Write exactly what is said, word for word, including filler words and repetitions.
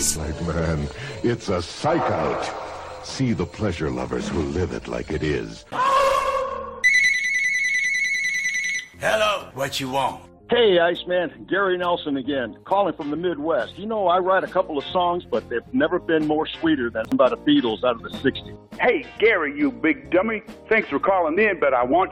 please? Like, man, it's a psych out. See the pleasure lovers who live it like it is. Hello, what you want? Hey, Iceman, Gary Nelson again, calling from the Midwest. You know, I write a couple of songs, but they've never been more sweeter than about the Beatles out of the sixties. Hey, Gary, you big dummy. Thanks for calling in, but I want